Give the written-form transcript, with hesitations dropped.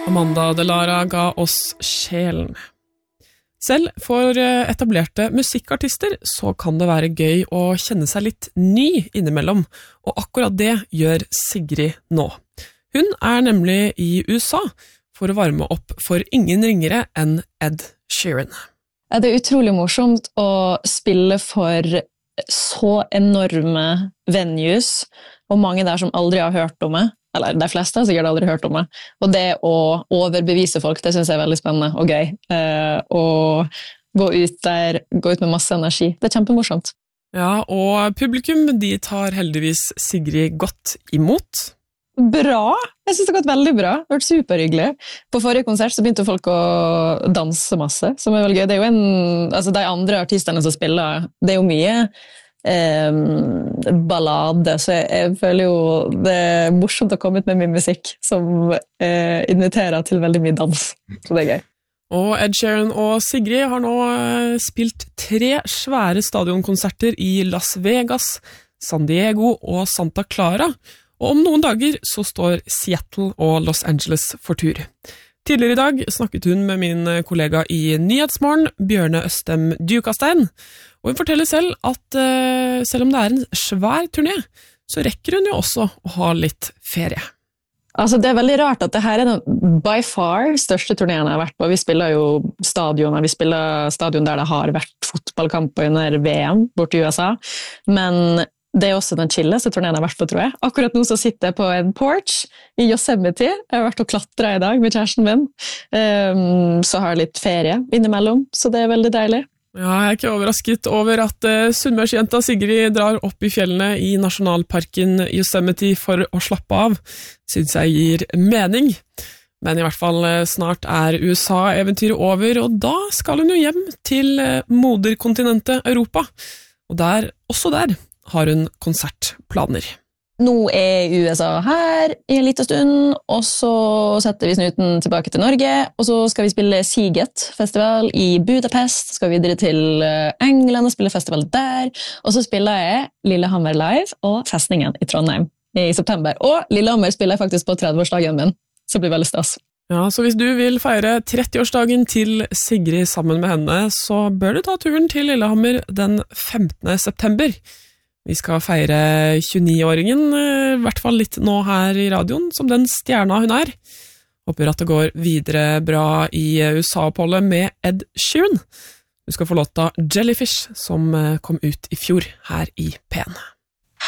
Amanda Delara ga oss sjelen. Selv for etablerte musikkartister så kan det være gøy å kjenne seg litt ny innimellom, og akkurat det gjør Sigrid nå. Hun er nemlig i USA for å varme opp for ingen ringere enn Ed Sheeran. Det utrolig morsomt å spille for så enorme venues, og mange der som aldri har hørt om det. Eller de fleste har sikkert aldri hørt om det. Og det å overbevise folk, det synes jeg er veldig spennende og gøy. Og gå ut der, gå ut med masse energi. Det er kjempemorsomt. Ja, og publikum, de tar heldigvis Sigrid godt imot. Bra! Jeg synes det har gått veldig bra. Det har vært superhyggelig. På forrige konsert så begynte folk å danse masse, som er veldig gøy. Det er jo altså de andre artistene som spiller, det er jo mye ballade, så jeg føler jo det er morsomt å komme ut med min musikk som inviterer til veldig mye dans, så det er gøy. Og Ed Sheeran og Sigrid har nå spilt 3 svære stadionkonserter i Las Vegas, San Diego og Santa Clara, og om noen dager så står Seattle og Los Angeles for tur. Tidligere i dag snakket hun med min kollega i Nyhetsmorgen, Bjørne Østem Dukastein, og hun forteller selv at selv om det er en svær turné, så rekker hun jo også å ha litt ferie. Altså, det er veldig rart at det her er den by far største turneen jeg har vært på. Vi spiller jo stadioner, vi spiller stadion der det har vært fotballkamper under VM bort i USA, men det er også den chilleste turneen jeg har vært på, tror jeg. Akkurat nå så sitter jeg på en porch i Yosemite. Jeg har vært og klatret i dag med kjæresten min. Så har jeg litt ferie innimellom, så det er veldig deilig. Ja, jeg er ikke overrasket over at Sunnmørsjenta Sigrid drar opp i fjellene i nasjonalparken Yosemite for å slappe av. Synes jeg gir mening. Men i hvert fall snart er USA-eventyret over, og da skal hun jo hjem til moderkontinentet Europa. Og også der har hun konsertplaner. Nå er USA her i en liten stund, og så setter vi snuten tilbake til Norge, og så skal vi spille Siget-festival i Budapest, skal videre til England og spille festival der, og så spiller jeg Lillehammer Live og Festningen i Trondheim i september. Og Lillehammer spiller jeg faktisk på 30-årsdagen min, så det blir veldig stas. Ja, så hvis du vil feire 30-årsdagen til Sigrid sammen med henne, så bør du ta turen til Lillehammer den 15. september. Vi skal feire 29-åringen, i hvert fall litt nå her i radioen, som den stjerna hun er. Håper at det går videre bra i USA-oppholdet med Ed Sheeran. Du skal få låta Jellyfish, som kom ut i fjor her i P1.